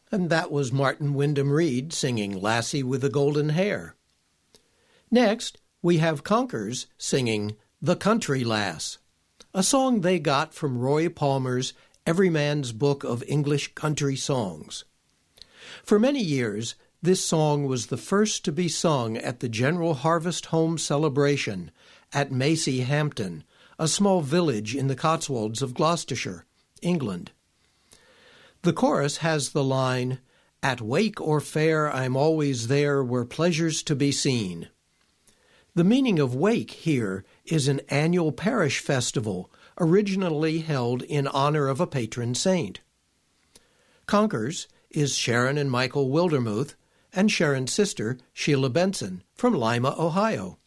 And that was Martin Wyndham Reed singing Lassie with the Golden Hair. Next, we have Conkers singing The Country Lass, a song they got from Roy Palmer's Everyman's Book of English Country Songs. For many years, this song was the first to be sung at the General Harvest Home celebration at Macy Hampton, a small village in the Cotswolds of Gloucestershire, England. The chorus has the line, "At wake or fair I'm always there where pleasure's to be seen." The meaning of wake here is an annual parish festival originally held in honor of a patron saint. Conkers is Sharon and Michael Wildermuth and Sharon's sister, Sheila Benson, from Lima, Ohio.